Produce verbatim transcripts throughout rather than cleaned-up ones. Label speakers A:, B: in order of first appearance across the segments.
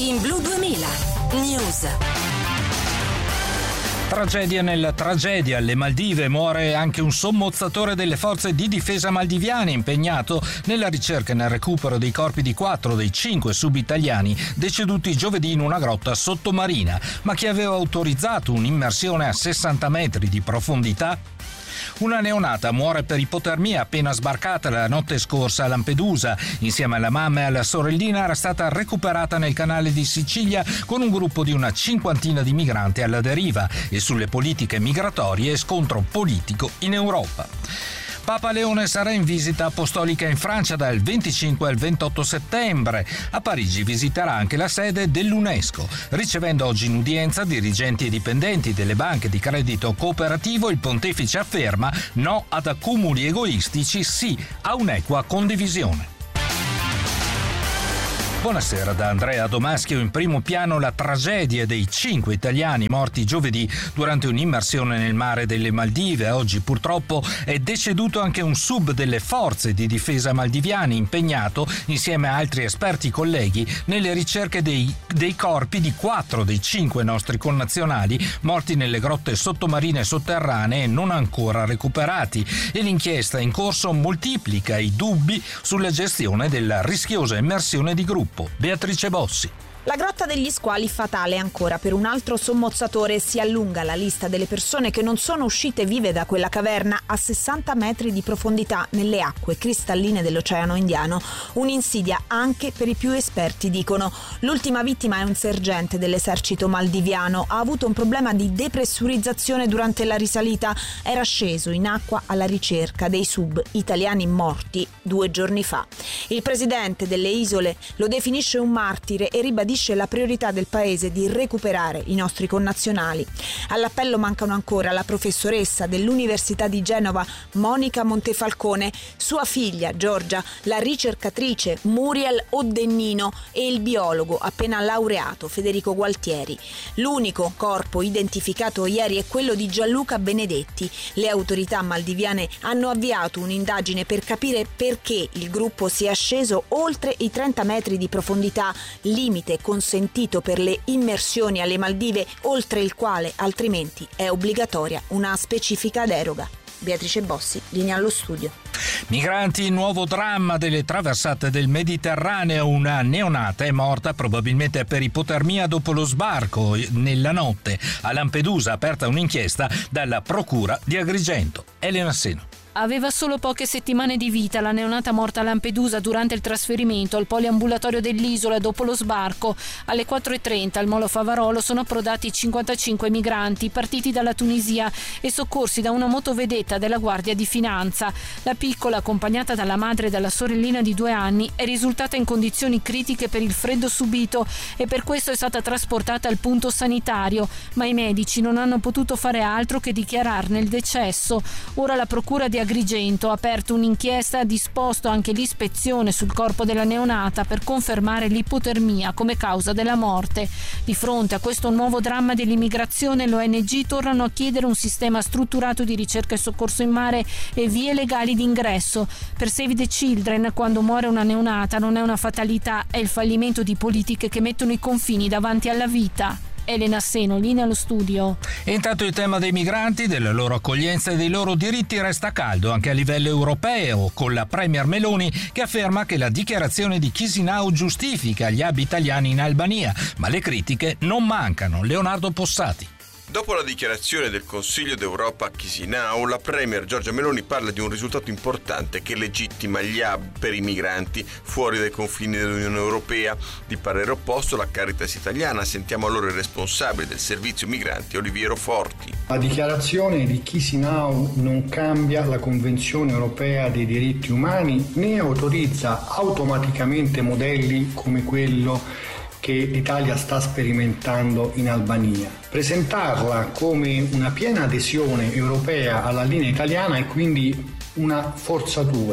A: In Blu duemila News.
B: Tragedia nella tragedia. Alle Maldive muore anche un sommozzatore delle forze di difesa maldiviane impegnato nella ricerca e nel recupero dei corpi di quattro dei cinque sub-italiani deceduti giovedì in una grotta sottomarina, ma che aveva autorizzato un'immersione a sessanta metri di profondità. Una neonata muore per ipotermia appena sbarcata la notte scorsa a Lampedusa. Insieme alla mamma e alla sorellina era stata recuperata nel canale di Sicilia con un gruppo di una cinquantina di migranti alla deriva. E sulle politiche migratorie e scontro politico in Europa. Papa Leone sarà in visita apostolica in Francia dal venticinque al ventotto settembre. A Parigi visiterà anche la sede dell'UNESCO. Ricevendo oggi in udienza dirigenti e dipendenti delle banche di credito cooperativo, il pontefice afferma no ad accumuli egoistici, sì a un'equa condivisione. Buonasera da Andrea Domaschio. In primo piano la tragedia dei cinque italiani morti giovedì durante un'immersione nel mare delle Maldive. Oggi purtroppo è deceduto anche un sub delle forze di difesa maldiviane impegnato insieme a altri esperti colleghi nelle ricerche dei, dei corpi di quattro dei cinque nostri connazionali morti nelle grotte sottomarine sotterranee non ancora recuperati. E l'inchiesta in corso moltiplica i dubbi sulla gestione della rischiosa immersione di gruppo. Beatrice Bossi.
C: La grotta degli squali fatale ancora per un altro sommozzatore. Si allunga la lista delle persone che non sono uscite vive da quella caverna a sessanta metri di profondità nelle acque cristalline dell'Oceano Indiano. Un'insidia anche per i più esperti, dicono. L'ultima vittima è un sergente dell'esercito maldiviano. Ha avuto un problema di depressurizzazione durante la risalita. Era sceso in acqua alla ricerca dei sub italiani morti due giorni fa. Il presidente delle isole lo definisce un martire e ribadisce la priorità del paese di recuperare i nostri connazionali. All'appello mancano ancora la professoressa dell'Università di Genova Monica Montefalcone, sua figlia Giorgia, la ricercatrice Muriel Oddennino e il biologo appena laureato Federico Gualtieri. L'unico corpo identificato ieri è quello di Gianluca Benedetti. Le autorità maldiviane hanno avviato un'indagine per capire perché il gruppo sia sceso oltre i trenta metri di profondità, limite consentito per le immersioni alle Maldive, oltre il quale altrimenti è obbligatoria una specifica deroga. Beatrice Bossi, linea allo studio.
B: Migranti, nuovo dramma delle traversate del Mediterraneo. Una neonata è morta probabilmente per ipotermia dopo lo sbarco nella notte. A Lampedusa aperta un'inchiesta dalla Procura di Agrigento. Elena Seno.
D: Aveva solo poche settimane di vita la neonata morta a Lampedusa durante il trasferimento al poliambulatorio dell'isola dopo lo sbarco. Alle quattro e trenta al Molo Favarolo sono approdati cinquantacinque migranti partiti dalla Tunisia e soccorsi da una motovedetta della Guardia di Finanza. La piccola, accompagnata dalla madre e dalla sorellina di due anni, è risultata in condizioni critiche per il freddo subito e per questo è stata trasportata al punto sanitario, ma i medici non hanno potuto fare altro che dichiararne il decesso. Ora la Procura di Agrigento ha aperto un'inchiesta e ha disposto anche l'ispezione sul corpo della neonata per confermare l'ipotermia come causa della morte. Di fronte a questo nuovo dramma dell'immigrazione, l'O N G tornano a chiedere un sistema strutturato di ricerca e soccorso in mare e vie legali di ingresso. Per Save the Children, quando muore una neonata non è una fatalità, è il fallimento di politiche che mettono i confini davanti alla vita. Elena Seno, linea allo studio.
B: E intanto il tema dei migranti, della loro accoglienza e dei loro diritti resta caldo anche a livello europeo, con la Premier Meloni che afferma che la dichiarazione di Chisinau giustifica gli hub italiani in Albania, ma le critiche non mancano. Leonardo Possati.
E: Dopo la dichiarazione del Consiglio d'Europa a Chisinau, la Premier Giorgia Meloni parla di un risultato importante che legittima gli hub per i migranti fuori dai confini dell'Unione Europea. Di parere opposto la Caritas italiana. Sentiamo allora il responsabile del servizio migranti, Oliviero Forti.
F: La dichiarazione di Chisinau non cambia la Convenzione Europea dei diritti umani né autorizza automaticamente modelli come quello che l'Italia sta sperimentando in Albania. Presentarla come una piena adesione europea alla linea italiana è quindi una forzatura.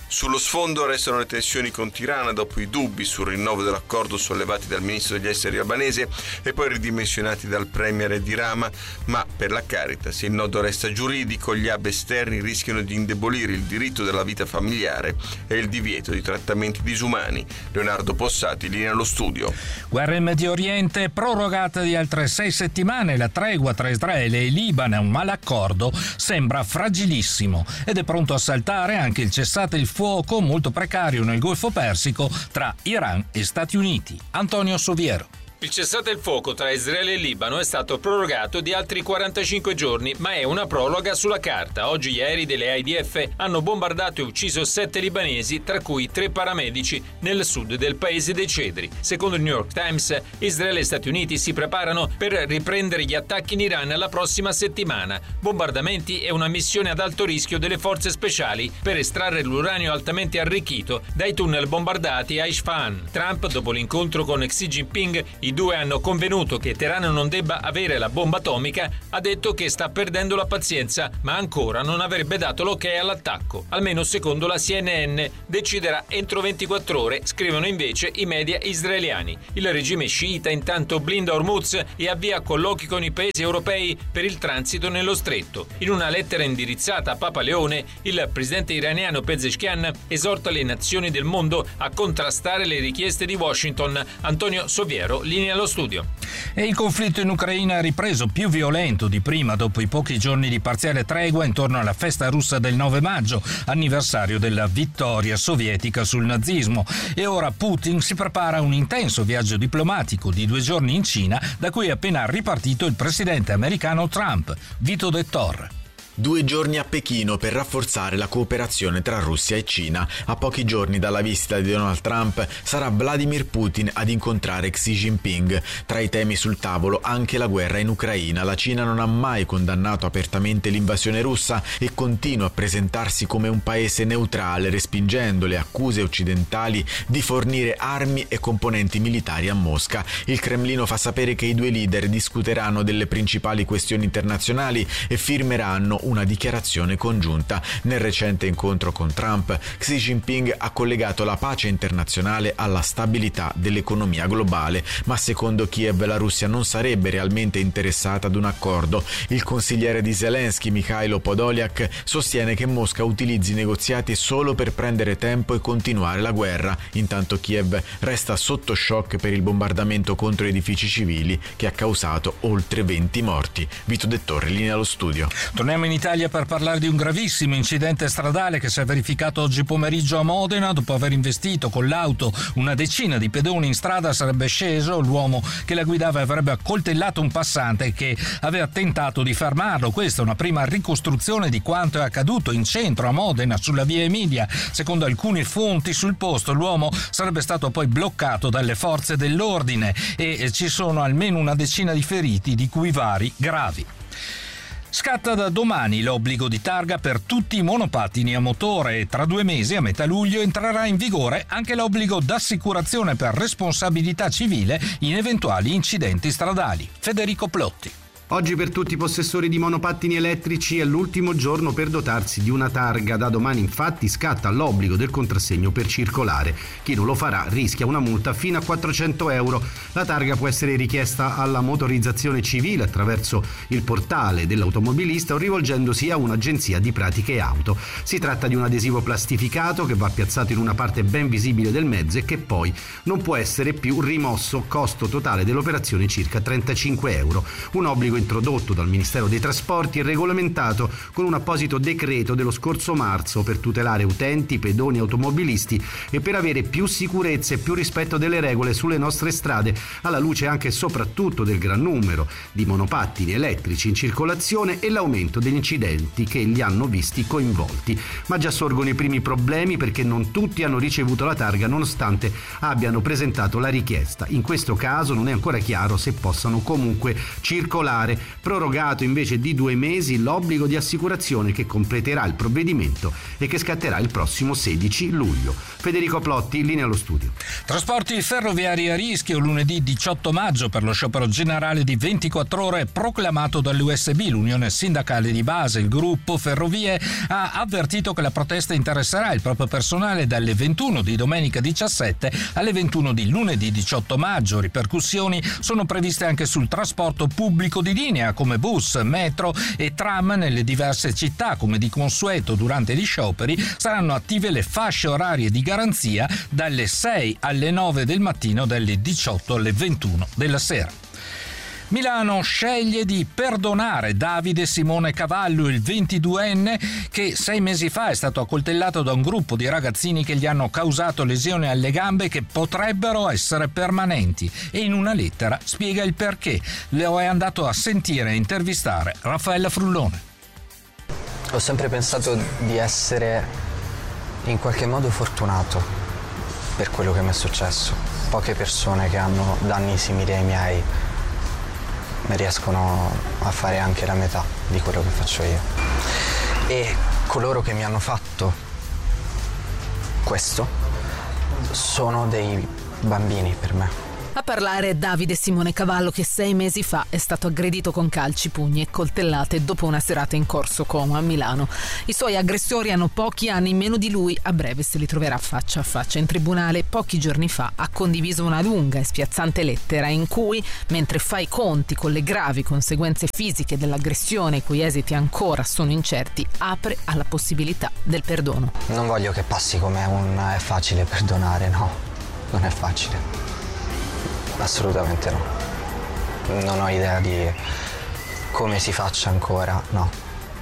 E: Sullo sfondo restano le tensioni con Tirana dopo i dubbi sul rinnovo dell'accordo sollevati dal ministro degli esteri albanese e poi ridimensionati dal premier Edi Rama, ma per la Caritas il nodo resta giuridico, gli hub esterni rischiano di indebolire il diritto della vita familiare e il divieto di trattamenti disumani. Leonardo Possati, linea allo studio.
B: Guerra in Medio Oriente, prorogata di altre sei settimane, la tregua tra Israele e Libano, ma l'accordo sembra fragilissimo ed è pronto a saltare anche il cessate il fuoco molto precario nel Golfo Persico tra Iran e Stati Uniti. Antonio Soviero.
G: Il cessate il fuoco tra Israele e Libano è stato prorogato di altri quarantacinque giorni, ma è una proroga sulla carta. Oggi gli aerei delle I D F hanno bombardato e ucciso sette libanesi, tra cui tre paramedici, nel sud del paese dei Cedri. Secondo il New York Times, Israele e Stati Uniti si preparano per riprendere gli attacchi in Iran la prossima settimana. Bombardamenti e una missione ad alto rischio delle forze speciali per estrarre l'uranio altamente arricchito dai tunnel bombardati a Isfahan. Trump, dopo l'incontro con Xi Jinping, i due hanno convenuto che Teheran non debba avere la bomba atomica, ha detto che sta perdendo la pazienza, ma ancora non avrebbe dato l'ok all'attacco. Almeno secondo la C N N deciderà entro ventiquattro ore, scrivono invece i media israeliani. Il regime sciita intanto blinda Hormuz e avvia colloqui con i paesi europei per il transito nello stretto. In una lettera indirizzata a Papa Leone, il presidente iraniano Pezeshkian esorta le nazioni del mondo a contrastare le richieste di Washington. Antonio Soviero, linea allo studio.
B: E il conflitto in Ucraina è ripreso più violento di prima dopo i pochi giorni di parziale tregua intorno alla festa russa del nove maggio, anniversario della vittoria sovietica sul nazismo. E ora Putin si prepara a un intenso viaggio diplomatico di due giorni in Cina, da cui è appena ripartito il presidente americano Trump. Vito De Torre.
H: Due giorni a Pechino per rafforzare la cooperazione tra Russia e Cina. A pochi giorni dalla visita di Donald Trump sarà Vladimir Putin ad incontrare Xi Jinping. Tra i temi sul tavolo anche la guerra in Ucraina. La Cina non ha mai condannato apertamente l'invasione russa e continua a presentarsi come un paese neutrale, respingendo le accuse occidentali di fornire armi e componenti militari a Mosca. Il Cremlino fa sapere che i due leader discuteranno delle principali questioni internazionali e firmeranno una dichiarazione congiunta. Nel recente incontro con Trump, Xi Jinping ha collegato la pace internazionale alla stabilità dell'economia globale, ma secondo Kiev la Russia non sarebbe realmente interessata ad un accordo. Il consigliere di Zelensky, Mikhailo Podolyak, sostiene che Mosca utilizzi i negoziati solo per prendere tempo e continuare la guerra. Intanto Kiev resta sotto shock per il bombardamento contro edifici civili che ha causato oltre venti morti. Vito De Torre, linea allo studio.
B: Torniamo in Italia per parlare di un gravissimo incidente stradale che si è verificato oggi pomeriggio a Modena. Dopo aver investito con l'auto una decina di pedoni in strada sarebbe sceso. L'uomo che la guidava avrebbe accoltellato un passante che aveva tentato di fermarlo. Questa è una prima ricostruzione di quanto è accaduto in centro a Modena, sulla via Emilia. Secondo alcune fonti sul posto l'uomo sarebbe stato poi bloccato dalle forze dell'ordine e ci sono almeno una decina di feriti, di cui vari gravi. Scatta da domani l'obbligo di targa per tutti i monopattini a motore e tra due mesi, a metà luglio, entrerà in vigore anche l'obbligo d'assicurazione per responsabilità civile in eventuali incidenti stradali. Federico Plotti.
I: Oggi per tutti i possessori di monopattini elettrici è l'ultimo giorno per dotarsi di una targa. Da domani infatti scatta l'obbligo del contrassegno per circolare. Chi non lo farà rischia una multa fino a quattrocento euro. La targa può essere richiesta alla motorizzazione civile attraverso il portale dell'automobilista o rivolgendosi a un'agenzia di pratiche auto. Si tratta di un adesivo plastificato che va piazzato in una parte ben visibile del mezzo e che poi non può essere più rimosso. Costo totale dell'operazione circa trentacinque euro. Un obbligo introdotto dal Ministero dei Trasporti e regolamentato con un apposito decreto dello scorso marzo per tutelare utenti, pedoni e automobilisti e per avere più sicurezza e più rispetto delle regole sulle nostre strade, alla luce anche e soprattutto del gran numero di monopattini elettrici in circolazione e l'aumento degli incidenti che li hanno visti coinvolti. Ma già sorgono i primi problemi perché non tutti hanno ricevuto la targa nonostante abbiano presentato la richiesta. In questo caso non è ancora chiaro se possano comunque circolare particolare, prorogato invece di due mesi l'obbligo di assicurazione che completerà il provvedimento e che scatterà il prossimo sedici luglio. Federico Plotti, linea allo studio.
B: Trasporti ferroviari a rischio lunedì diciotto maggio per lo sciopero generale di ventiquattro ore proclamato dall'U S B, l'unione sindacale di base. Il gruppo Ferrovie ha avvertito che la protesta interesserà il proprio personale dalle ventuno di domenica diciassette alle ventuno di lunedì diciotto maggio. Ripercussioni sono previste anche sul trasporto pubblico di linea come bus, metro e tram nelle diverse città. Come di consueto durante gli scioperi saranno attive le fasce orarie di garanzia dalle sei alle nove del mattino, dalle diciotto alle ventuno della sera. Milano sceglie di perdonare Davide Simone Cavallo, il ventiduenne che sei mesi fa è stato accoltellato da un gruppo di ragazzini che gli hanno causato lesioni alle gambe che potrebbero essere permanenti, e in una lettera spiega il perché. Lo è andato a sentire e intervistare Raffaella Frullone.
J: Ho sempre pensato di essere in qualche modo fortunato per quello che mi è successo. Poche persone che hanno danni simili ai miei riescono a fare anche la metà di quello che faccio io. E coloro che mi hanno fatto questo sono dei bambini per me.
D: A parlare Davide Simone Cavallo, che sei mesi fa è stato aggredito con calci, pugni e coltellate dopo una serata in Corso Como a Milano. I suoi aggressori hanno pochi anni in meno di lui, a breve se li troverà faccia a faccia in tribunale. Pochi giorni fa ha condiviso una lunga e spiazzante lettera in cui, mentre fa i conti con le gravi conseguenze fisiche dell'aggressione, i cui esiti ancora sono incerti, apre alla possibilità del perdono.
J: Non voglio che passi come un è facile perdonare, no, non è facile. Assolutamente no. Non ho idea di come si faccia ancora, no.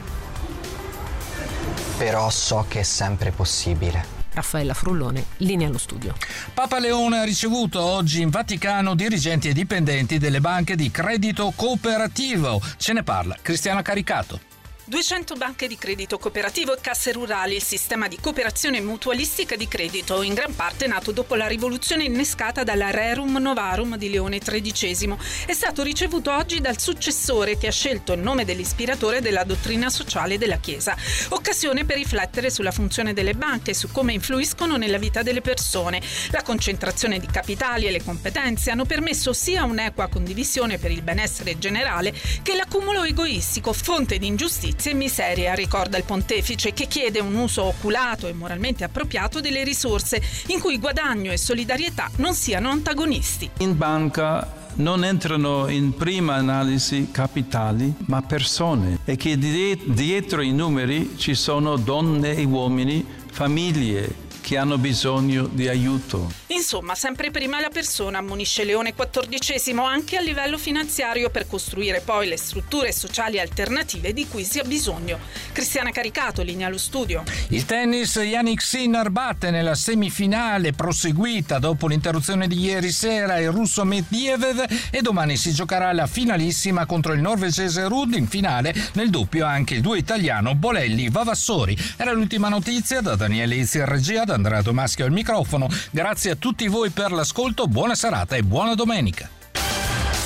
J: Però so che è sempre possibile.
D: Raffaella Frullone, linea allo studio.
B: Papa Leone ha ricevuto oggi in Vaticano dirigenti e dipendenti delle banche di credito cooperativo. Ce ne parla Cristiana Caricato.
K: duecento banche di credito cooperativo e casse rurali, il sistema di cooperazione mutualistica di credito, in gran parte nato dopo la rivoluzione innescata dalla Rerum Novarum di Leone tredicesimo, è stato ricevuto oggi dal successore che ha scelto il nome dell'ispiratore della dottrina sociale della Chiesa. Occasione per riflettere sulla funzione delle banche e su come influiscono nella vita delle persone. La concentrazione di capitali e le competenze hanno permesso sia un'equa condivisione per il benessere generale che l'accumulo egoistico, fonte di ingiustizia e miseria, ricorda il pontefice, che chiede un uso oculato e moralmente appropriato delle risorse in cui guadagno e solidarietà non siano antagonisti.
L: In banca non entrano in prima analisi capitali, ma persone, e che dietro i numeri ci sono donne e uomini, famiglie che hanno bisogno di aiuto.
K: Insomma, sempre prima la persona, ammonisce Leone quattordicesimo, anche a livello finanziario, per costruire poi le strutture sociali alternative di cui si ha bisogno. Cristiana Caricato, linea allo studio.
B: Il tennis, Jannik Sinner batte nella semifinale proseguita dopo l'interruzione di ieri sera il russo Medvedev, e domani si giocherà la finalissima contro il norvegese Ruud. In finale nel doppio anche il duo italiano Bolelli Vavassori. Era l'ultima notizia. Da Daniele Izzi in regia, da Andrea Tomaschi al microfono. Grazie a tutti voi per l'ascolto, buona serata e buona domenica.